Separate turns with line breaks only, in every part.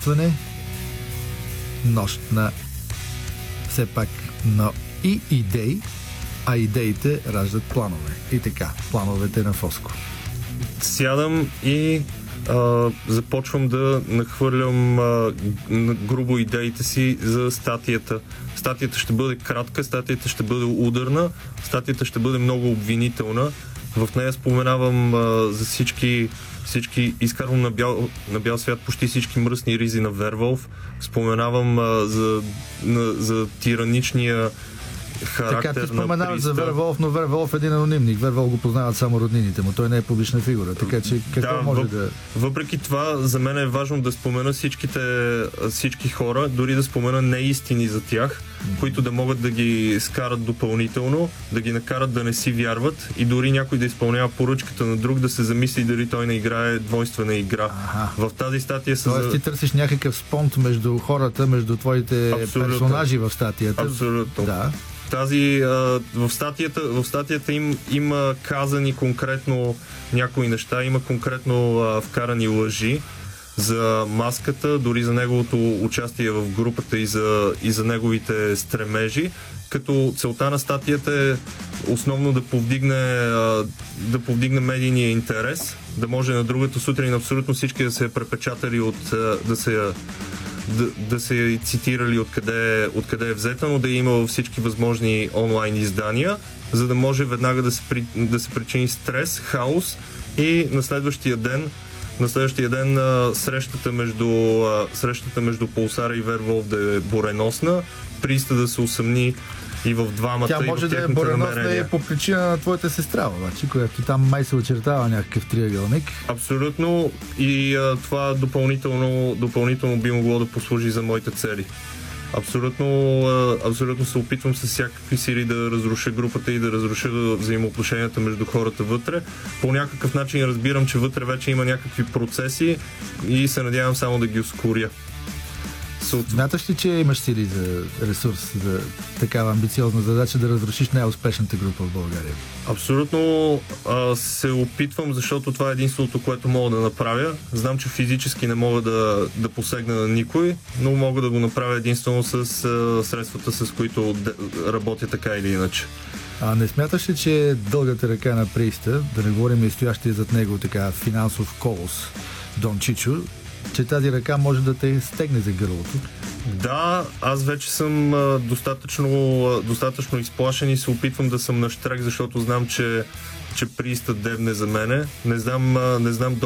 израстване, нощ на все пак на и идеи, а идеите раждат планове. И така, плановете на Фоско.
Сядам и започвам да нахвърлям грубо идеите си за статията. Статията ще бъде кратка, статията ще бъде ударна, статията ще бъде много обвинителна. В нея споменавам за всички изкарвам на бял свят почти всички мръсни ризи на Верволф. Споменавам за тираничния характер
така, ти
на
споменаваш
Приста.
за Верволф, но Верволф е един анонимник. Верволф го познават само роднините му. Той не е публична фигура. Така че какво може да...
Въпреки това, за мен е важно да спомена всички хора, дори да спомена неистини за тях, които да могат да ги скарат допълнително, да ги накарат да не си вярват и дори някой да изпълнява поръчката на друг, да се замисли дали той не играе двойствена игра. В тази статия
Тоест ти търсиш някакъв спонт между хората, между твоите персонажи в статията.
Абсолютно.
Да.
В статията има казани конкретно някои неща, има конкретно вкарани лъжи за маската, дори за неговото участие в групата и за неговите стремежи, като целта на статията е основно да повдигне медийния интерес, да може на другата сутрин абсолютно всички да се препечатали да се цитирали откъде е взета, но да е имало всички възможни онлайн издания, за да може веднага да се причини стрес, хаос и на следващия ден срещата между Пулсара и Верволф да е буреносна, Приста да се усъмни и в двамата.
Тя може да е буреносна и по причина на твоята сестра, обаче, която там май се очертава някакъв триъгълник.
Абсолютно. И това допълнително би могло да послужи за моите цели. Абсолютно се опитвам с всякакви сили да разруша групата и да разруша взаимоотношенията между хората вътре. По някакъв начин разбирам, че вътре вече има някакви процеси и се надявам само да ги ускоря.
Смяташ ли, че имаш сили за ресурс, за такава амбициозна задача да разрушиш най-успешната група в България?
Абсолютно се опитвам, защото това е единственото, което мога да направя. Знам, че физически не мога да посегна на никой, но мога да го направя единствено с средствата, с които работя така или иначе.
А не смяташ ли, че дългата ръка на Приста, да не говорим и стоящия зад него така финансов колос Дон Чичо, че тази ръка може да те стегне за гърлото?
Да, аз вече съм достатъчно изплашен и се опитвам да съм на щрек, защото знам, че Приста дебне за мене. Не знам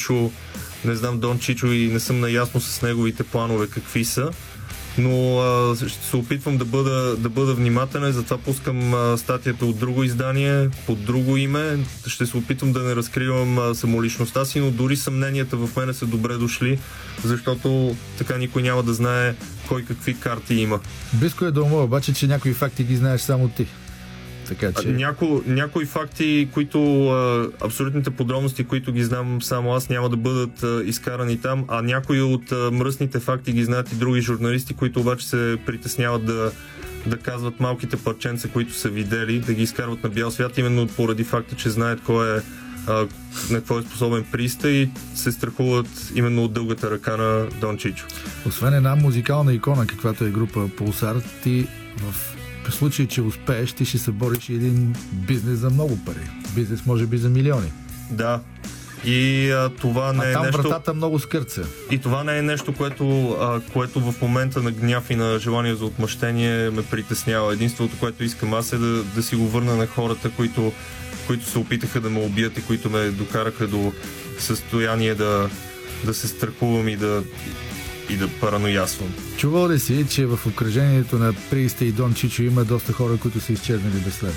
Дон Чичо и не съм наясно с неговите планове какви са, но ще се опитвам да бъда внимателен, затова пускам статията от друго издание, под друго име. Ще се опитвам да не разкривам самоличността си, но дори съмненията в мене са добре дошли, защото така никой няма да знае кой какви карти има.
Близко е до ума, обаче, че някои факти ги знаеш само ти. Така, че...
Някои факти, абсолютните подробности, които ги знам само аз, няма да бъдат изкарани там, а някои от мръсните факти ги знаят и други журналисти, които обаче се притесняват да казват малките парченца, които са видели, да ги изкарват на бял свят, именно поради факта, че знаят на какво е способен Приста и се страхуват именно от дългата ръка на Дон Чичо.
Освен една музикална икона, каквато е група Пулсар, ти в случай, че успееш, ти ще събориш един бизнес за много пари. Бизнес може би за милиони.
Да. И това не е
там
нещо...
вратата много скърца.
И това не е нещо, което в момента на гняв и на желание за отмъщение ме притеснява. Единството, което искам аз е да си го върна на хората, които се опитаха да ме убият и които ме докараха до състояние да се страхувам и да параноясвам.
Чувал ли си, че в обкръжението на Приста и Дон Чичо има доста хора, които са изчезнали безследно?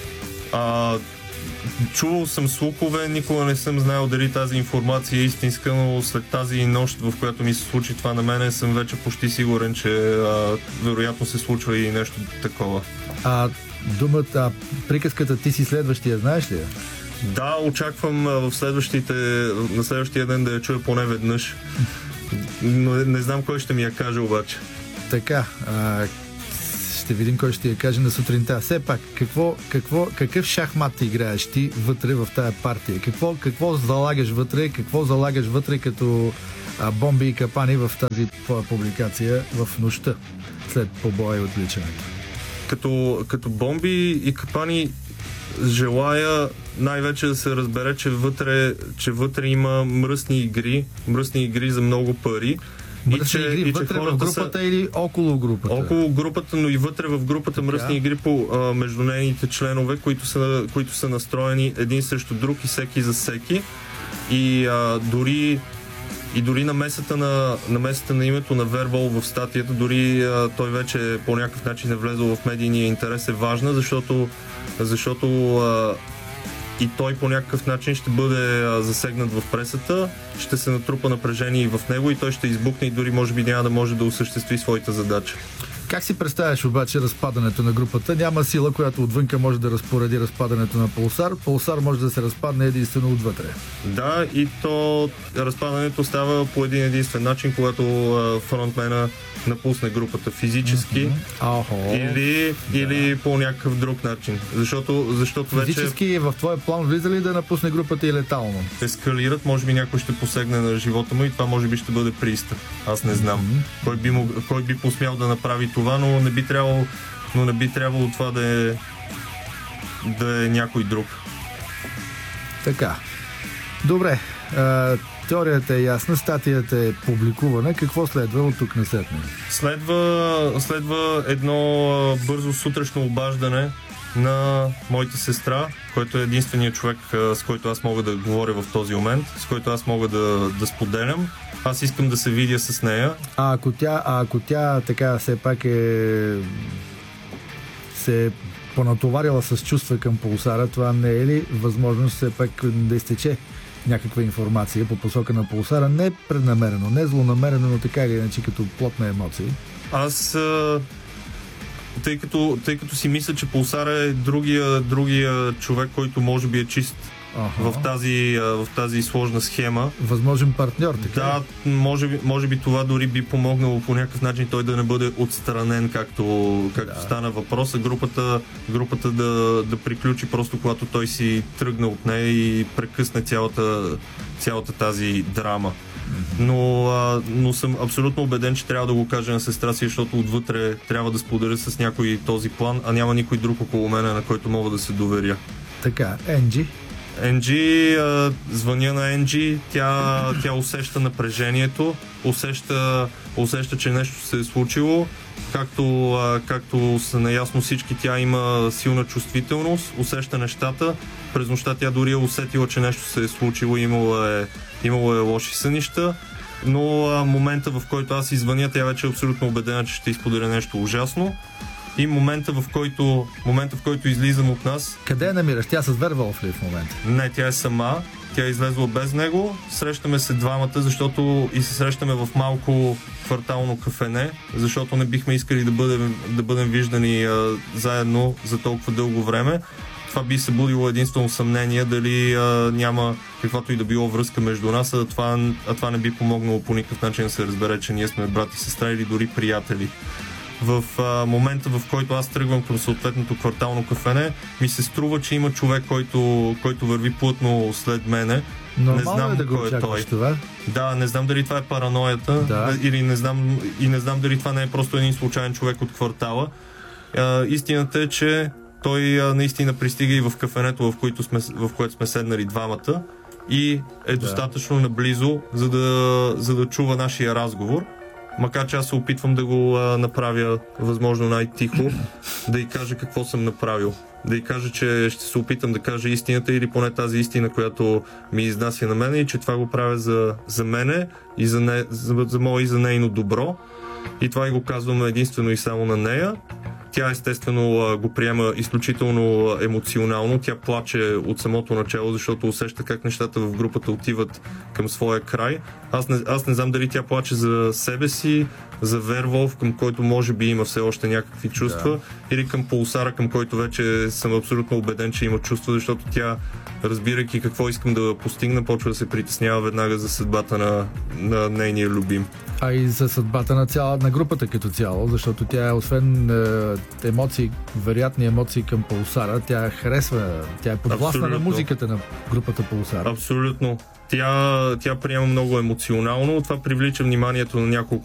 Чувал съм слухове, никога не съм знаел дали тази информация е истинска, но след тази нощ, в която ми се случи това на мене, съм вече почти сигурен, че вероятно се случва и нещо такова.
Приказката "ти си следващия", знаеш ли я?
Да, очаквам на следващия ден да я чуя поне веднъж. Но не знам кой ще ми я каже обаче.
Така, ще видим кой ще я каже на сутринта. Все пак, какъв шахмат играеш ти вътре в тая партия? Какво залагаш вътре? Какво залагаш вътре като бомби и капани в тази публикация в нощта след побоя и отвличането.
Като бомби и капани желая най-вече да се разбере, че вътре има мръсни игри за много пари.
Мръсни игри вътре в групата или около групата?
Около групата, но и вътре в групата мръсни игри между нейните членове, които са настроени един срещу друг и всеки за всеки. И дори намесата на името на Вервол в статията, дори той вече по някакъв начин е влезъл в медийния интерес, е важна, защото и той по някакъв начин ще бъде засегнат в пресата, ще се натрупа напрежение и в него и той ще избухне и дори може би няма да може да осъществи своята задача.
Как си представяш обаче разпадането на групата? Няма сила, която отвънка може да разпореди разпадането на Пулсар. Пулсар може да се разпадне единствено отвътре. Да,
и то разпадането става по един единствен начин, когато фронтмена напусне групата физически или по някакъв друг начин. Защото
физически
вече
в твоя план влиза ли да напусне групата и летално?
Ескалират, може би някой ще посегне на живота му и това може би ще бъде Приста. Аз не знам. Кой би посмял да направи това, но не би трябвало това да е някой друг.
Така. Добре. Теорията е ясна, статията е публикувана. Какво следва от тук насетне?
Следва едно бързо сутрешно обаждане на моята сестра, който е единственият човек, с който аз мога да говоря в този момент, с който аз мога да споделям. Аз искам да се видя с нея.
Ако тя така все пак се понатоварила с чувства към Пулсара, това не е ли възможност все пак да изтече някаква информация по посока на Пулсара? Не преднамерено, не злонамерено, но така или иначе като плод на емоции.
Аз тъй като си мисля, че Пулсара е другия човек, който може би е чист в тази сложна схема.
Възможен партньор, така?
Да, може би това дори би помогнало по някакъв начин той да не бъде отстранен, както стана въпроса. Групата да приключи просто когато той си тръгна от нея и прекъсне цялата тази драма. Но съм абсолютно убеден, че трябва да го кажа на сестра си, защото отвътре трябва да споделя с някой този план, а няма никой друг около мене, на който мога да се доверя.
Така, Енджи,
звъня на Енджи, тя усеща напрежението, усеща, че нещо се е случило, както са наясно всички, тя има силна чувствителност, усеща нещата, през нощта тя дори е усетила, че нещо се е случило, имало е лоши сънища, но момента, в който аз извъня, тя вече е абсолютно убедена, че ще изподеля нещо ужасно. И момента, в който излизам от нас...
Къде я намираш? Тя с Верволф ли в момента?
Не, тя е сама. Тя е излезла без него. Срещаме се двамата, защото и се срещаме в малко квартално кафене, защото не бихме искали да бъдем виждани заедно за толкова дълго време. Това би събудило единствено съмнение дали няма каквато и да било връзка между нас, а това не би помогнало по никакъв начин да се разбере, че ние сме брат и сестра или дори приятели. В момента, в който аз тръгвам към съответното квартално кафене, ми се струва, че има човек, който върви плътно след мене.
Не знам да го очакваш това.
Да, не знам дали това е параноята, или не знам дали това не е просто един случайен човек от квартала. Истината е, че той наистина пристига и в кафенето, в което сме седнали двамата и е достатъчно наблизо, за да чува нашия разговор. Макар че аз се опитвам да го направя възможно най-тихо, да й кажа какво съм направил. Да й кажа, че ще се опитам да кажа истината или поне тази истина, която ми изнася на мене и че това го правя за мене и за мое и за нейно добро. И това и го казвам единствено и само на нея. Тя естествено го приема изключително емоционално. Тя плаче от самото начало, защото усеща как нещата в групата отиват към своя край. Аз не знам дали тя плаче за себе си, за Верволф, към който може би има все още някакви чувства, или към Пулсара, към който вече съм абсолютно убеден, че има чувства, защото тя, разбирайки какво искам да постигна, почва да се притеснява веднага за съдбата на нейния любим.
А и за съдбата на групата като цяло, защото тя освен емоции, вероятни емоции към Пулсара, тя харесва, тя е подвластна на музиката на групата Пулсара.
Абсолютно. Тя приема много емоционално, това привлича вниманието на няколко